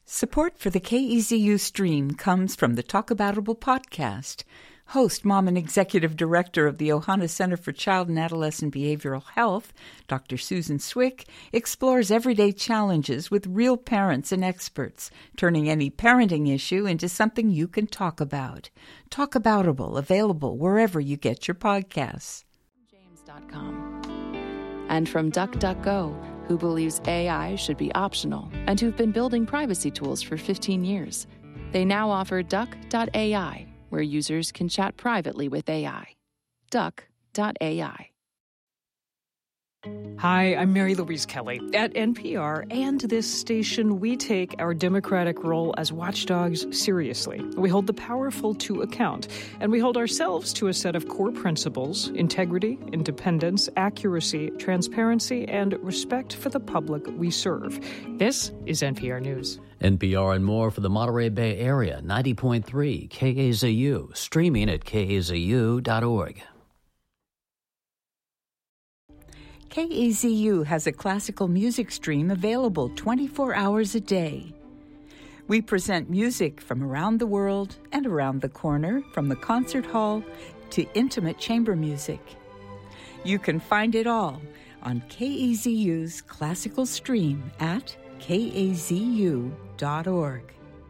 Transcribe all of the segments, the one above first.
Support for the KEZU stream comes from the Talk Aboutable podcast. Host, mom, and executive director of the Ohana Center for Child and Adolescent Behavioral Health, Dr. Susan Swick, explores everyday challenges with real parents and experts, turning any parenting issue into something you can talk about. Talk Aboutable, available wherever you get your podcasts. James.com. And from DuckDuckGo, who believes AI should be optional and who've been building privacy tools for 15 years. They now offer Duck.ai, where users can chat privately with AI. Duck.ai. Hi, I'm Mary Louise Kelly. At NPR and this station, we take our democratic role as watchdogs seriously. We hold the powerful to account, and we hold ourselves to a set of core principles: integrity, independence, accuracy, transparency, and respect for the public we serve. This is NPR News. NPR and more for the Monterey Bay Area, 90.3 KAZU, streaming at kazu.org. KAZU has a classical music stream available 24 hours a day. We present music from around the world and around the corner, from the concert hall to intimate chamber music. You can find it all on KAZU's classical stream at kazu.org.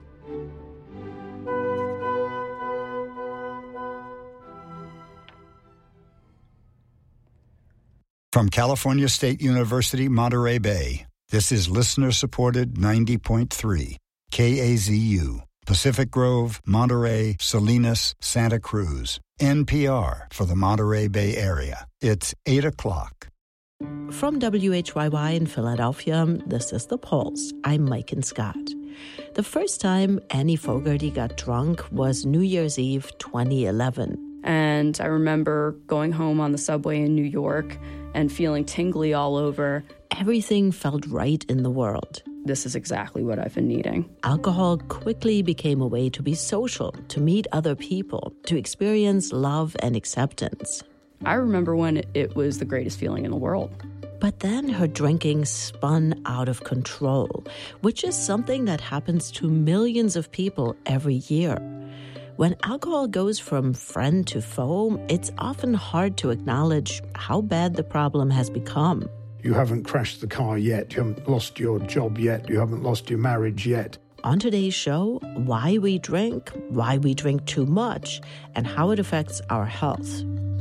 From California State University, Monterey Bay, this is listener-supported 90.3 KAZU, Pacific Grove, Monterey, Salinas, Santa Cruz. NPR for the Monterey Bay Area. It's 8 o'clock. From WHYY in Philadelphia, this is The Pulse. I'm Maiken Scott. The first time Annie Fogarty got drunk was New Year's Eve 2011. And I remember going home on the subway in New York and feeling tingly all over. Everything felt right in the world. This is exactly what I've been needing. Alcohol quickly became a way to be social, to meet other people, to experience love and acceptance. I remember when it was the greatest feeling in the world. But then her drinking spun out of control, which is something that happens to millions of people every year. When alcohol goes from friend to foe, it's often hard to acknowledge how bad the problem has become. You haven't crashed the car yet, you haven't lost your job yet, you haven't lost your marriage yet. On today's show, why we drink too much, and how it affects our health.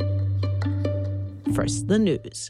First, the news.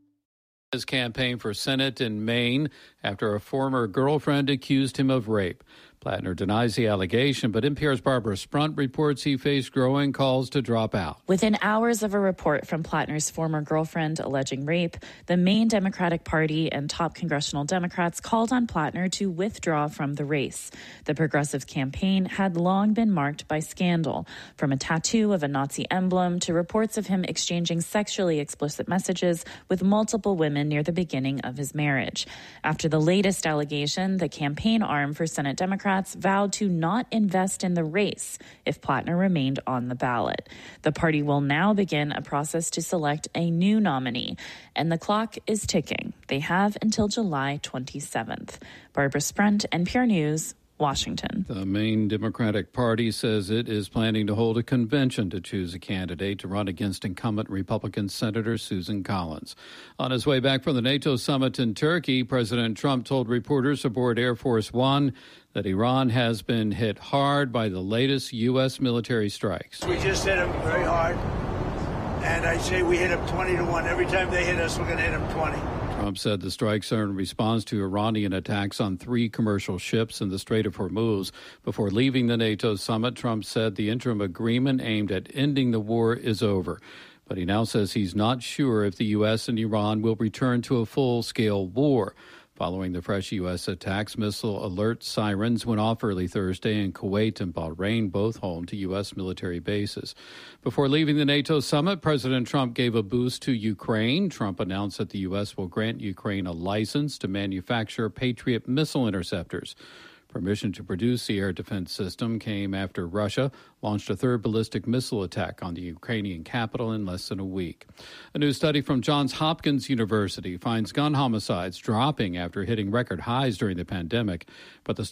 His campaign for Senate in Maine after a former girlfriend accused him of rape. Plattner denies the allegation, but NPR's Barbara Sprunt reports he faced growing calls to drop out. Within hours of a report from Plattner's former girlfriend alleging rape, the Maine Democratic Party and top congressional Democrats called on Plattner to withdraw from the race. The Progressive campaign had long been marked by scandal, from a tattoo of a Nazi emblem to reports of him exchanging sexually explicit messages with multiple women near the beginning of his marriage. After the latest allegation, the campaign arm for Senate Democrats vowed to not invest in the race if Plattner remained on the ballot. The party will now begin a process to select a new nominee, and the clock is ticking. They have until July 27th. Barbara Sprunt, NPR News, Washington. The Maine Democratic Party says it is planning to hold a convention to choose a candidate to run against incumbent Republican Senator Susan Collins. On his way back from the NATO summit in Turkey, President Trump told reporters aboard Air Force One that Iran has been hit hard by the latest U.S. military strikes. We just hit them very hard, and I say we hit them 20-1. Every time they hit us, we're going to hit them 20. Trump said the strikes are in response to Iranian attacks on 3 commercial ships in the Strait of Hormuz. Before leaving the NATO summit, Trump said the interim agreement aimed at ending the war is over. But he now says he's not sure if the U.S. and Iran will return to a full-scale war. Following the fresh U.S. attacks, missile alert sirens went off early Thursday in Kuwait and Bahrain, both home to U.S. military bases. Before leaving the NATO summit, President Trump gave a boost to Ukraine. Trump announced that the U.S. will grant Ukraine a license to manufacture Patriot missile interceptors. Permission to produce the air defense system came after Russia launched a third ballistic missile attack on the Ukrainian capital in less than a week. A new study from Johns Hopkins University finds gun homicides dropping after hitting record highs during the pandemic, but the